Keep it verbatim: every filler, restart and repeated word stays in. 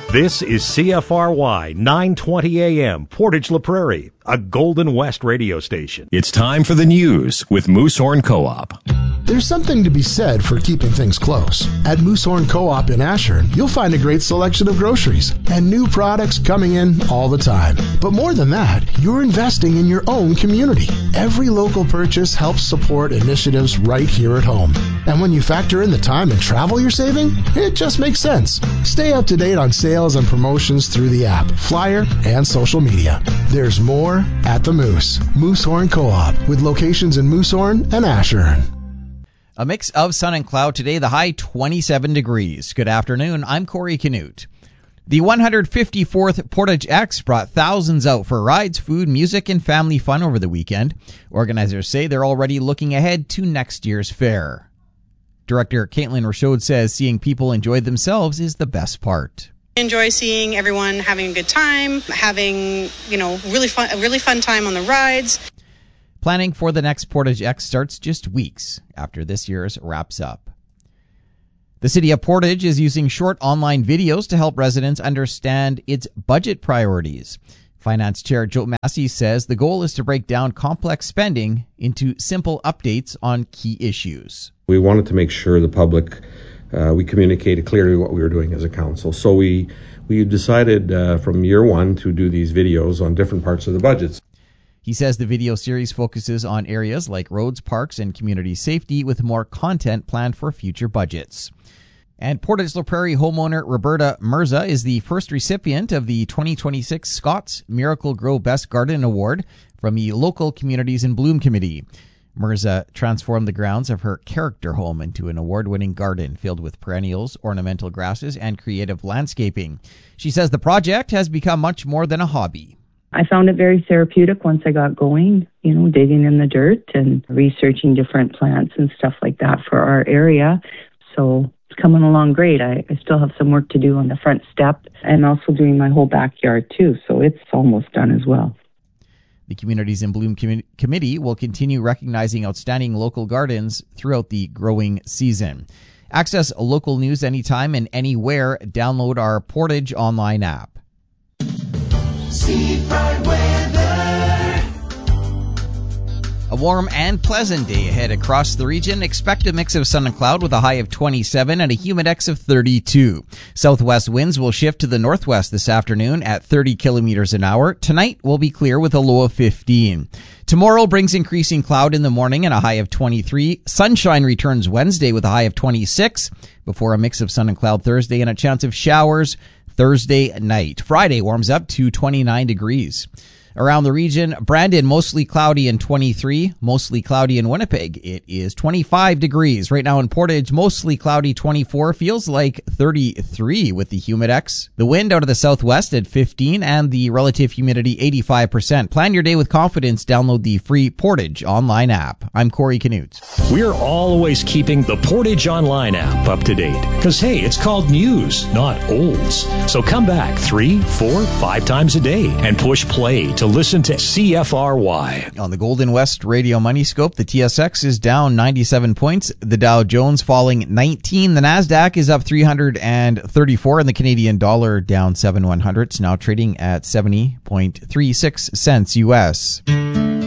This is C F R Y nine twenty A M, Portage La Prairie, a Golden West radio station. It's time for the news with Moosehorn Co-op. There's something to be said for keeping things close. At Moosehorn Co-op in Ashern, you'll find a great selection of groceries and new products coming in all the time. But more than that, you're investing in your own community. Every local purchase helps support initiatives right here at home. And when you factor in the time and travel you're saving, it just makes sense. Stay up to date on sales and promotions through the app, flyer, and social media. There's more at the Moose. Moosehorn Co-op, with locations in Moosehorn and Ashern. A mix of sun and cloud today, the high twenty-seven degrees. Good afternoon, I'm Corey Canute. The one hundred fifty-fourth Portage X brought thousands out for rides, food, music, and family fun over the weekend. Organizers say they're already looking ahead to next year's fair. Director Caitlin Rochaud says seeing people enjoy themselves is the best part. Enjoy seeing everyone having a good time, having, you know, really fun, a really fun time on the rides. Planning for the next Portage X starts just weeks after this year's wraps up. The City of Portage is using short online videos to help residents understand its budget priorities. Finance Chair Joe Massey says the goal is to break down complex spending into simple updates on key issues. We wanted to make sure the public, uh, we communicated clearly what we were doing as a council. So we, we decided uh, from year one to do these videos on different parts of the budgets. He says the video series focuses on areas like roads, parks, and community safety, with more content planned for future budgets. And Portage La Prairie homeowner Roberta Mirza is the first recipient of the twenty twenty-six Scott's Miracle-Gro Best Garden Award from the Local Communities in Bloom Committee. Mirza transformed the grounds of her character home into an award-winning garden filled with perennials, ornamental grasses, and creative landscaping. She says the project has become much more than a hobby. I found it very therapeutic once I got going, you know, digging in the dirt and researching different plants and stuff like that for our area. So it's coming along great. I, I still have some work to do on the front step and also doing my whole backyard too. So it's almost done as well. The Communities in Bloom Com- Committee will continue recognizing outstanding local gardens throughout the growing season. Access local news anytime and anywhere. Download our Portage online app. Seafront weather. A warm and pleasant day ahead across the region. Expect a mix of sun and cloud with a high of twenty-seven and a humidex of thirty-two. Southwest winds will shift to the northwest this afternoon at thirty kilometers an hour. Tonight will be clear with a low of fifteen. Tomorrow brings increasing cloud in the morning and a high of twenty-three. Sunshine returns Wednesday with a high of twenty-six before a mix of sun and cloud Thursday and a chance of showers Thursday night. Friday warms up to twenty-nine degrees. Around the region, Brandon, mostly cloudy and twenty-three. Mostly cloudy in Winnipeg, it is twenty-five degrees. Right now in Portage, mostly cloudy, twenty-four. Feels like thirty-three with the humidex. The wind out of the southwest at fifteen and the relative humidity eighty-five percent. Plan your day with confidence. Download the free Portage online app. I'm Corey Canute. We're always keeping the Portage online app up to date. Because, hey, it's called news, not olds. So come back three, four, five times a day and push play to listen to C F R Y. On the Golden West Radio Money Scope, the T S X is down ninety-seven points. The Dow Jones falling nineteen. The NASDAQ is up three hundred thirty-four, and the Canadian dollar down seven one hundredths, now trading at seventy point three six cents U S.